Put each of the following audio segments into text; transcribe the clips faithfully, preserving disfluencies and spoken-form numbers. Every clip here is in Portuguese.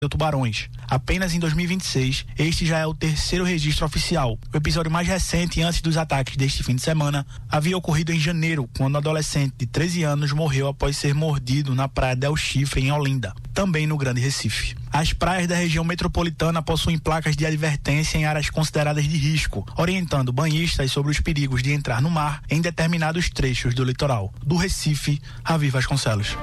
Tubarões. Apenas em dois mil e vinte e seis, este já é o terceiro registro oficial. O episódio mais recente antes dos ataques deste fim de semana havia ocorrido em janeiro, quando um adolescente de treze anos morreu após ser mordido na praia Del Chifre, em Olinda, também no Grande Recife. As praias da região metropolitana possuem placas de advertência em áreas consideradas de risco, orientando banhistas sobre os perigos de entrar no mar em determinados trechos do litoral. Do Recife, Ravi Vasconcelos.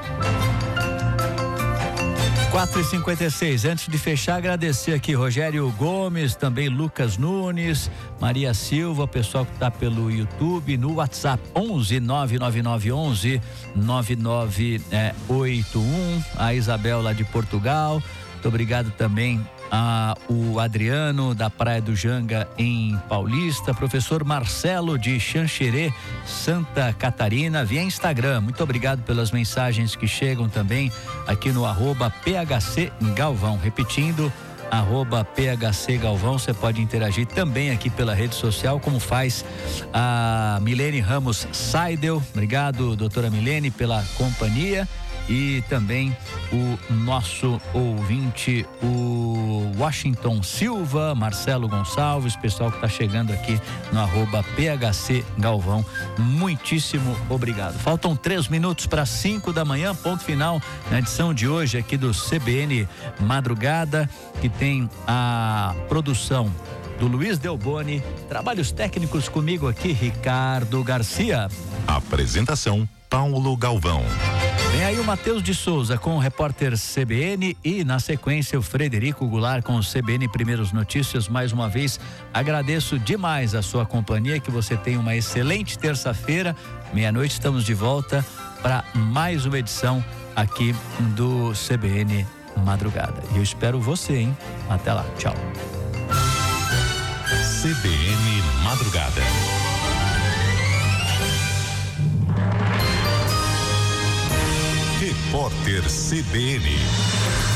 quatro e cinquenta e seis, antes de fechar, agradecer aqui Rogério Gomes, também Lucas Nunes, Maria Silva, pessoal que está pelo YouTube, no WhatsApp onze nove nove nove onze nove nove oito um, a Isabel lá de Portugal, muito obrigado também a o Adriano da Praia do Janga em Paulista, professor Marcelo de Xanxerê, Santa Catarina, via Instagram. Muito obrigado pelas mensagens que chegam também aqui no arroba P H C Galvão, repetindo, arroba P H C Galvão. Você pode interagir também aqui pela rede social, como faz a Milene Ramos Seidel. Obrigado, doutora Milene, pela companhia. E também o nosso ouvinte, o Washington Silva, Marcelo Gonçalves, pessoal que está chegando aqui no arroba P H C Galvão. Muitíssimo obrigado. Faltam três minutos para cinco da manhã, ponto final na edição de hoje aqui do C B N Madrugada, que tem a produção do Luiz Delboni, trabalhos técnicos comigo aqui, Ricardo Garcia. Apresentação, Paulo Galvão. Vem aí o Matheus de Souza com o repórter C B N e na sequência o Frederico Goulart com o C B N Primeiros Notícias. Mais uma vez agradeço demais a sua companhia, que você tenha uma excelente terça-feira, meia-noite estamos de volta para mais uma edição aqui do C B N Madrugada. E eu espero você, hein? Até lá, tchau. C B N Madrugada. Repórter C B N.